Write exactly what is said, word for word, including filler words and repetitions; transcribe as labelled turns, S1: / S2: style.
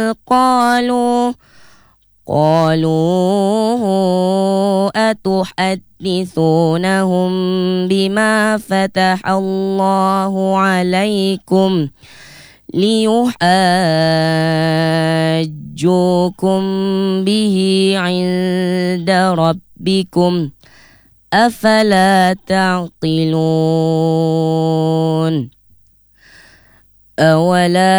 S1: قالوا قالوا أتحدثونهم بما فتح الله عليكم ليحاجوكم به عند ربكم أفلا تعقلون أولا